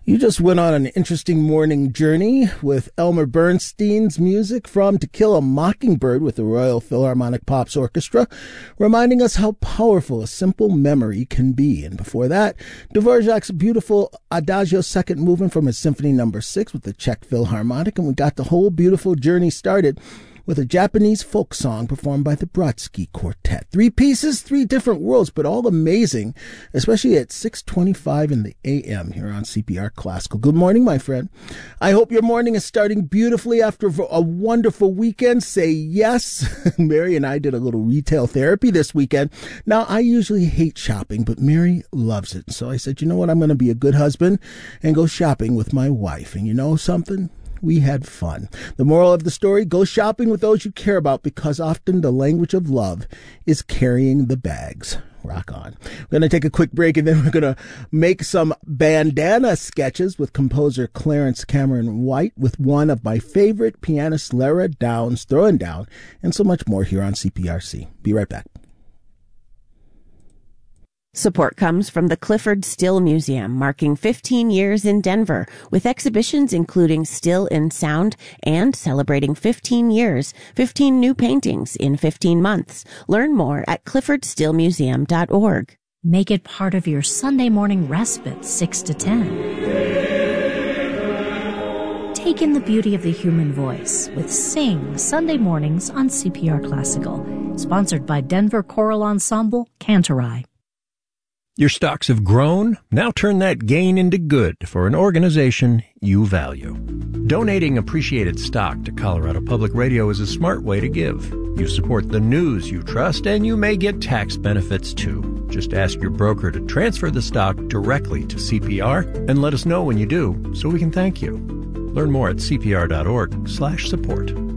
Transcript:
You just went on an interesting morning journey with Elmer Bernstein's music from To Kill a Mockingbird with the Royal Philharmonic Pops Orchestra, reminding us how powerful a simple memory can be. And before that, Dvorak's beautiful Adagio second movement from his Symphony No. 6 with the Czech Philharmonic, and we got the whole beautiful journey started with a Japanese folk song performed by the Brodsky Quartet. 3 pieces, 3 different worlds, but all amazing, especially at 6:25 in the a.m. here on CPR Classical. Good morning, my friend. I hope your morning is starting beautifully after a wonderful weekend. Say yes. Mary and I did a little retail therapy this weekend. Now, I usually hate shopping, but Mary loves it. So I said, you know what? I'm going to be a good husband and go shopping with my wife. And you know something? We had fun. The moral of the story, go shopping with those you care about, because often the language of love is carrying the bags. Rock on. We're going to take a quick break, and then we're going to make some bandana sketches with composer Clarence Cameron White with one of my favorite pianists, Lara Downs, throwing down, and so much more here on CPRC. Be right back. Support comes from the Clifford Still Museum, marking 15 years in Denver, with exhibitions including Still in Sound and celebrating 15 years, 15 new paintings in 15 months. Learn more at cliffordstillmuseum.org. Make it part of your Sunday morning respite, 6 to 10. Take in the beauty of the human voice with Sing Sunday mornings on CPR Classical. Sponsored by Denver Choral Ensemble, Cantorai. Your stocks have grown? Now turn that gain into good for an organization you value. Donating appreciated stock to Colorado Public Radio is a smart way to give. You support the news you trust, and you may get tax benefits too. Just ask your broker to transfer the stock directly to CPR and let us know when you do so we can thank you. Learn more at cpr.org/support.